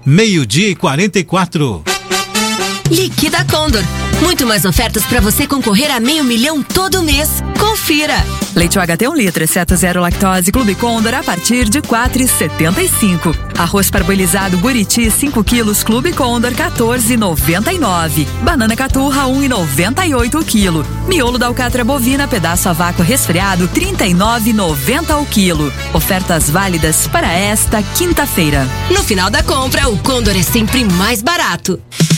12:44. Liquida Condor. Muito mais ofertas para você concorrer a R$500 mil todo mês. Confira. Leite UHT 1 litro, exceto zero lactose, Clube Condor a partir de R$ 4,75. Arroz parboilizado Buriti 5 quilos, Clube Condor R$ 14,99. Banana caturra 1,98 o quilo. Miolo da alcatra bovina pedaço a vácuo resfriado R$ 39,90 o quilo. Ofertas válidas para esta quinta-feira. No final da compra, o Condor é sempre mais barato.